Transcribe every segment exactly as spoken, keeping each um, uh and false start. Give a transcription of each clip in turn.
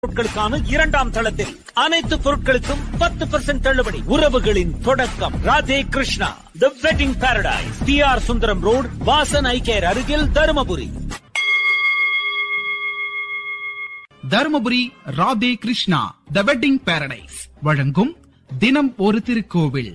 பொருட்களுக்கான இரண்டாம் தளத்தில் அனைத்து பொருட்களுக்கும் பத்து பெர்சென்ட் தள்ளுபடி. உறவுகளின் தொடக்கம் ராதே கிருஷ்ணா தி wedding Paradise, D R Sundaram road, Vasan ஐ கேர் அருகில், தருமபுரி. தருமபுரி ராதே கிருஷ்ணா தி வெட்டிங் பாரடைஸ் வழங்கும் தினம் ஒரு திருக்கோவில்.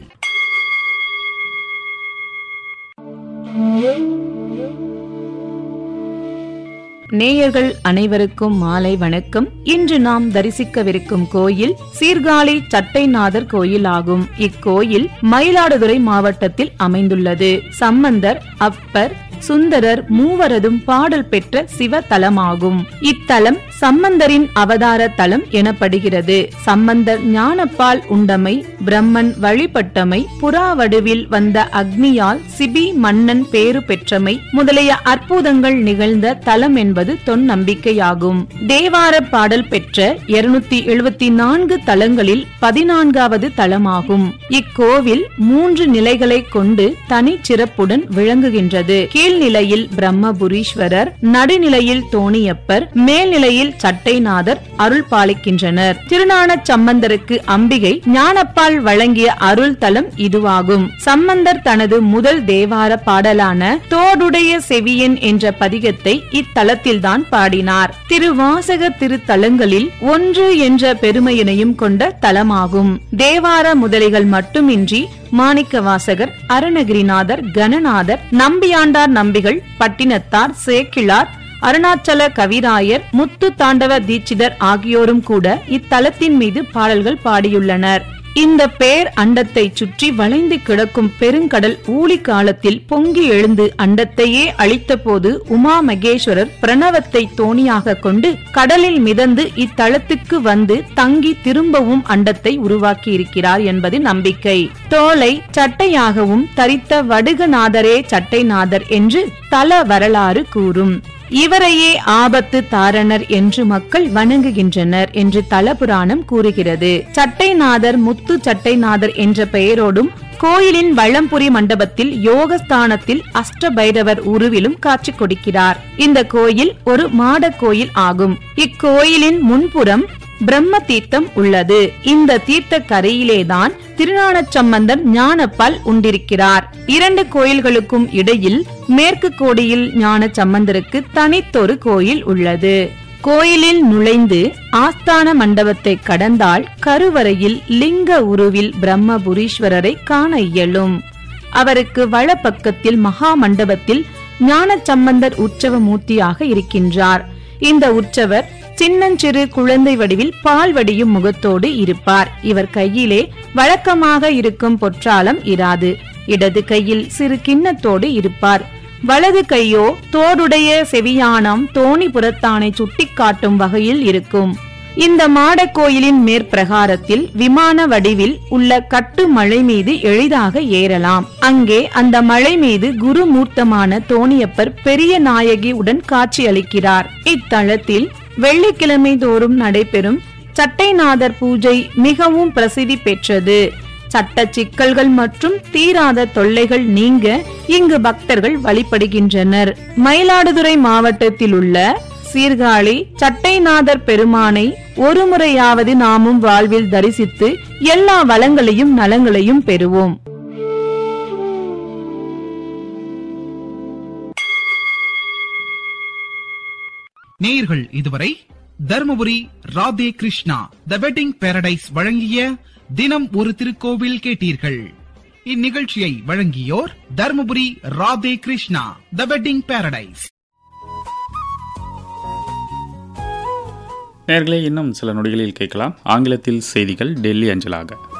நேயர்கள் அனைவருக்கும் மாலை வணக்கம். இன்று நாம் தரிசிக்கவிருக்கும் கோயில் சீர்காழி சட்டைநாதர் கோயில் ஆகும். இக்கோயில் மயிலாடுதுறை மாவட்டத்தில் அமைந்துள்ளது. சம்பந்தர், அப்பர், சுந்தரர் மூவரதும் பாடல் பெற்ற சிவ தலமாகும். இத்தலம் சம்பந்தரின் அவதார தலம் எனப்படுகிறது. சம்பந்தர் ஞானப்பால் உண்டமை, பிரம்மன் வழிபட்டமை, புறாவடுவில் வந்த அக்னியால் சிபி மன்னன் பேறு பெற்றமை முதலிய அற்புதங்கள் நிகழ்ந்த தலம் என்பது தொன் நம்பிக்கையாகும். தேவார பாடல் பெற்ற இருநூத்தி எழுபத்தி நான்கு தலங்களில் பதினான்காவது தலமாகும். இக்கோவில் மூன்று நிலைகளை கொண்டு தனி சிறப்புடன் விளங்குகின்றது. கீழ்நிலையில் பிரம்மபுரீஸ்வரர், நடுநிலையில் தோணியப்பர், மேல்நிலையில் சட்டைநாதர் அருள் பாலிக்கின்றனர். திருஞானச் சம்பந்தருக்கு அம்பிகை ஞானப்பால் வழங்கிய அருள் தலம் இதுவாகும். சம்பந்தர் தனது முதல் தேவார பாடலான தோடுடைய செவியன் என்ற பதிகத்தை இத்தலத்தில்தான் பாடினார். திருவாசக திருத்தலங்களில் ஒன்று என்ற பெருமையினையும் கொண்ட தலமாகும். தேவார முதலிகள் மட்டுமின்றி மாணிக்கவாசகர், அருணகிரிநாதர், கணநாதர், நம்பியாண்டார் நம்பிகள், பட்டினத்தார், சேக்கிழார், அருணாச்சல கவிராயர், முத்து தாண்டவ தீட்சிதர் ஆகியோரும் கூட இத்தலத்தின் மீது பாடல்கள் பாடியுள்ளனர். இந்த பேர் அண்டத்தை சுற்றி வளைந்து கிடக்கும் பெருங்கடல் ஊழி காலத்தில் பொங்கி எழுந்து அண்டத்தையே அழித்த போது உமா மகேஸ்வரர் பிரணவத்தை தோணியாக கொண்டு கடலில் மிதந்து இத்தலத்துக்கு வந்து தங்கி திரும்பவும் அண்டத்தை உருவாக்கி இருக்கிறார் என்பது நம்பிக்கை. தோலை சட்டையாகவும் தரித்த வடுகநாதரே சட்டைநாதர் என்று தல வரலாறு கூறும். இவரையே ஆபத்து தாரணர் என்று மக்கள் வணங்குகின்றனர் என்று தலபுராணம் கூறுகிறது. சட்டைநாதர் முத்து சட்டைநாதர் என்ற பெயரோடும் கோயிலின் வளம்புரி மண்டபத்தில் யோகஸ்தானத்தில் அஷ்டபைரவர் உருவிலும் காட்சி கொடுக்கிறார். இந்த கோயில் ஒரு மாட கோயில் ஆகும். இக்கோயிலின் முன்புறம் பிரம்ம தீர்த்தம் உள்ளது. இந்த தீர்த்த கரையிலேதான் திருஞானச் சம்பந்தர் ஞானப்பால் உண்டிருக்கிறார். இரண்டு கோயில்களுக்கும் இடையில் மேற்கு கோடியில் ஞான சம்பந்தருக்கு தனித்தொரு கோயில் உள்ளது. கோயிலில் நுழைந்து ஆஸ்தான மண்டபத்தை கடந்தால் கருவறையில் லிங்க உருவில் பிரம்மபுரீஸ்வரரை காண இயலும். அவருக்கு வலப்பக்கத்தில் மகா மண்டபத்தில் ஞான சம்பந்தர் உற்சவ மூர்த்தியாக இருக்கின்றார். இந்த உற்சவர் சின்னஞ்சிறு குழந்தை வடிவில் பால் வடியும் முகத்தோடு இருப்பார். இவர் கையிலே வழக்கமாக இருக்கும் பொற்றாளம் இராது. இடது கையில் சிறு கிண்ணத்தோடு இருப்பார். வலது கையோ தோடுடைய செவியானம் தோணி புறத்தானை சுட்டிக்காட்டும் வகையில் இருக்கும். இந்த மாட கோயிலின் மேற்பிரகாரத்தில் விமான வடிவில் உள்ள கட்டு மலை மீது எளிதாக ஏறலாம். அங்கே அந்த மலை மீது குருமூர்த்தமான தோணியப்பர் பெரிய நாயகி உடன் காட்சி அளிக்கிறார். இத்தலத்தில் வெள்ளிக்கிழமை தோறும் நடைபெறும் சட்டைநாதர் பூஜை மிகவும் பிரசித்தி பெற்றது. சட்ட சிக்கல்கள் மற்றும் தீராத தொல்லைகள் நீங்க இங்கு பக்தர்கள் வழிபடுகின்றனர். மயிலாடுதுறை மாவட்டத்தில் உள்ள சீர்காழி சட்டைநாதர் பெருமானை ஒரு முறையாவது நாமும் வாழ்வில் தரிசித்து எல்லா வளங்களையும் நலங்களையும் பெறுவோம். நேயர்கள் இதுவரை தர்மபுரி ராதே கிருஷ்ணா தி வெட்டிங் பாரடைஸ் வழங்கிய தினம் ஒரு திருக்கோவில் கேட்டீர்கள். இந்நிகழ்ச்சியை வழங்கியோர் தர்மபுரி ராதே கிருஷ்ணா தி வெட்டிங் பாரடைஸ். நேயர்களே, இன்னும் சில நொடிகளில் கேட்கலாம் ஆங்கிலத்தில் செய்திகள் டெல்லி அஞ்சலாக.